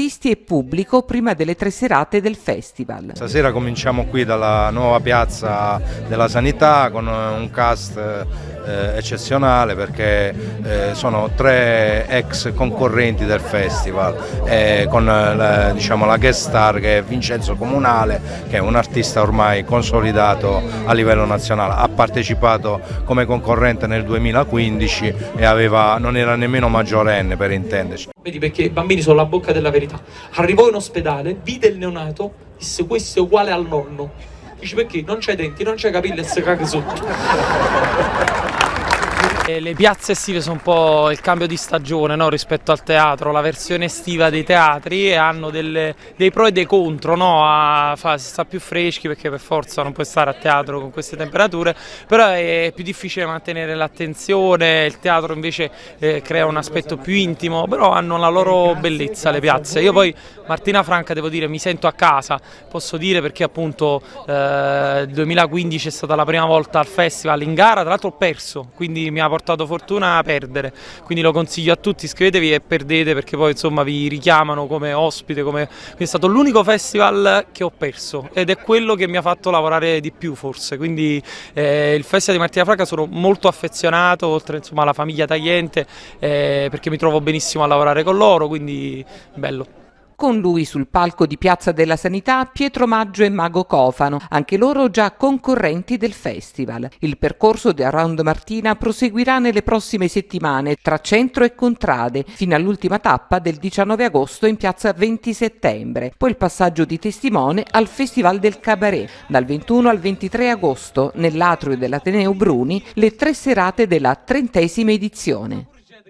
artisti e pubblico prima delle 3 serate del festival. Stasera cominciamo qui dalla nuova piazza della Sanità con un cast eccezionale, perché sono 3 ex concorrenti del festival, con la guest star che è Vincenzo Comunale, che è un artista ormai consolidato a livello nazionale. Ha partecipato come concorrente nel 2015 e non era nemmeno maggiorenne, per intenderci. Vedi, perché i bambini sono la bocca della verità. Arrivò in ospedale, vide il neonato, disse: questo è uguale al nonno. Dice: perché? Non c'hai denti, non c'hai capelli e si caga sotto. Le piazze estive sono un po' il cambio di stagione, no? Rispetto al teatro, la versione estiva dei teatri, e hanno dei pro e dei contro, no? Si sta più freschi perché per forza non puoi stare a teatro con queste temperature, però è più difficile mantenere l'attenzione. Il teatro invece crea un aspetto più intimo, però hanno la loro bellezza le piazze. Io poi Martina Franca, devo dire, mi sento a casa, posso dire, perché appunto il 2015 è stata la prima volta al festival in gara, tra l'altro ho perso, quindi mi ha portato fortuna a perdere, quindi lo consiglio a tutti: iscrivetevi e perdete, perché poi insomma vi richiamano come ospite, è stato l'unico festival che ho perso ed è quello che mi ha fatto lavorare di più forse, quindi il festival di Martina Franca sono molto affezionato, oltre insomma alla famiglia tagliente, perché mi trovo benissimo a lavorare con loro, quindi bello. Con lui sul palco di Piazza della Sanità Pietro Maggio e Mago Cofano, anche loro già concorrenti del festival. Il percorso di Around Martina proseguirà nelle prossime settimane tra centro e contrade, fino all'ultima tappa del 19 agosto in piazza 20 settembre. Poi il passaggio di testimone al Festival del Cabaret, dal 21 al 23 agosto, nell'atrio dell'Ateneo Bruni, le 3 serate della 30ª edizione.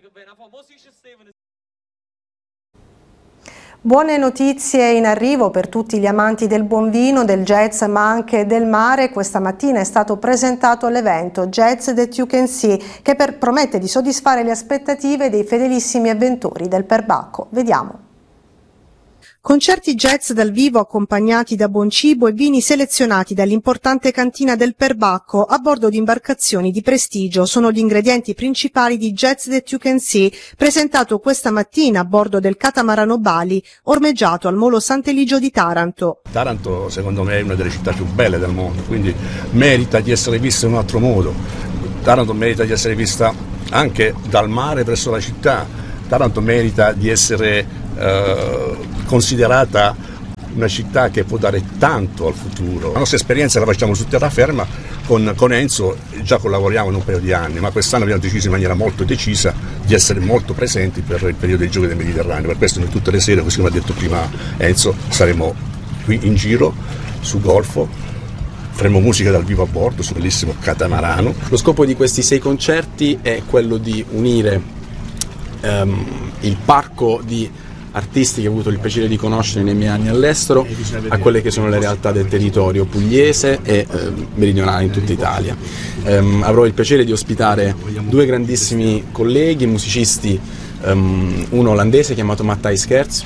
Buone notizie in arrivo per tutti gli amanti del buon vino, del jazz ma anche del mare. Questa mattina è stato presentato l'evento Jazz That You Can See, che promette di soddisfare le aspettative dei fedelissimi avventori del perbacco. Vediamo. Concerti jazz dal vivo accompagnati da buon cibo e vini selezionati dall'importante cantina del perbacco a bordo di imbarcazioni di prestigio sono gli ingredienti principali di Jazz That You Can See, presentato questa mattina a bordo del catamarano Bali, ormeggiato al Molo Sant'Eligio di Taranto. Taranto secondo me è una delle città più belle del mondo, quindi merita di essere vista in un altro modo. Taranto merita di essere vista anche dal mare verso la città. Taranto merita di essere considerata una città che può dare tanto al futuro. La nostra esperienza la facciamo su terraferma, con Enzo già collaboriamo in un paio di anni, ma quest'anno abbiamo deciso in maniera molto decisa di essere molto presenti per il periodo dei Giochi del Mediterraneo. Per questo noi tutte le sere, così come ha detto prima Enzo, saremo qui in giro sul Golfo, faremo musica dal vivo a bordo sul bellissimo catamarano. Lo scopo di questi 6 concerti è quello di unire il parco di artisti che ho avuto il piacere di conoscere nei miei anni all'estero a quelle che sono le realtà del territorio pugliese e meridionale in tutta Italia. Avrò il piacere di ospitare 2 grandissimi colleghi, musicisti, uno olandese chiamato Matthijs Kerts,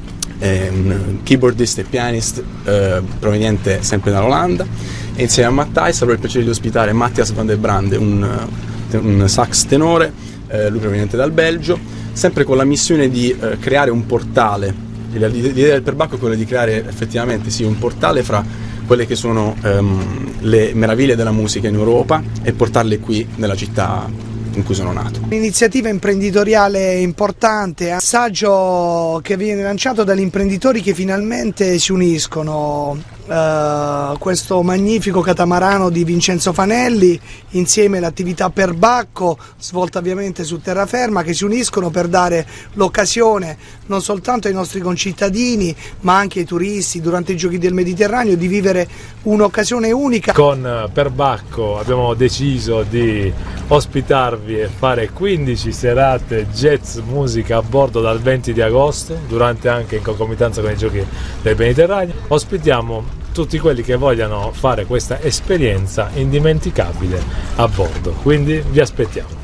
un keyboardist e pianist proveniente sempre dall'Olanda, e insieme a Matthijs avrò il piacere di ospitare Matthias van der Brande, un sax tenore, lui proveniente dal Belgio, sempre con la missione di creare un portale. L'idea del perbacco è quella di creare effettivamente un portale fra quelle che sono le meraviglie della musica in Europa e portarle qui nella città in cui sono nato. Un'iniziativa imprenditoriale importante, un messaggio che viene lanciato dagli imprenditori che finalmente si uniscono. Questo magnifico catamarano di Vincenzo Fanelli insieme all'attività perbacco svolta ovviamente su terraferma, che si uniscono per dare l'occasione non soltanto ai nostri concittadini ma anche ai turisti durante i Giochi del Mediterraneo di vivere un'occasione unica. Con perbacco abbiamo deciso di ospitarvi e fare 15 serate jazz musica a bordo dal 20 di agosto, durante anche in concomitanza con i Giochi del Mediterraneo. Ospitiamo tutti quelli che vogliano fare questa esperienza indimenticabile a bordo, quindi vi aspettiamo.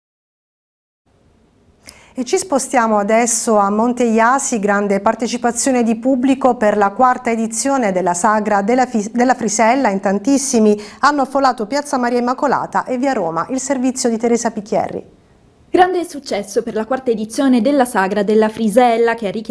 E ci spostiamo adesso a Monte Iasi, grande partecipazione di pubblico per la 4ª edizione della Sagra della Frisella. In tantissimi hanno affollato Piazza Maria Immacolata e via Roma. Il servizio di Teresa Picchierri. Grande successo per la 4ª edizione della Sagra della Frisella, che ha richiamato